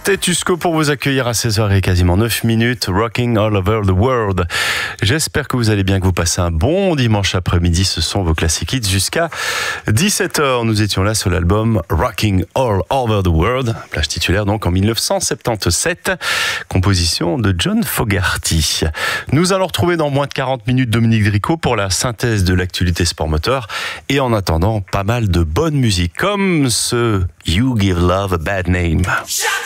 Status Quo pour vous accueillir à 16h et quasiment 9 minutes, Rocking All Over the World. J'espère que vous allez bien, que vous passez un bon dimanche après-midi. Ce sont vos classiques hits jusqu'à 17h. Nous étions là sur l'album Rocking All Over the World, plage titulaire donc en 1977, composition de John Fogerty. Nous allons retrouver dans moins de 40 minutes Dominique Dricot pour la synthèse de l'actualité sport moteur. Et en attendant, pas mal de bonne musique, comme ce You Give Love a Bad Name.